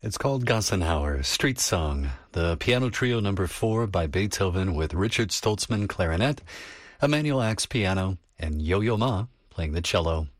It's called Gassenhauer, Street Song, the piano trio number 4 by Beethoven with Richard Stoltzman clarinet, Emanuel Ax piano, and Yo-Yo Ma playing the cello.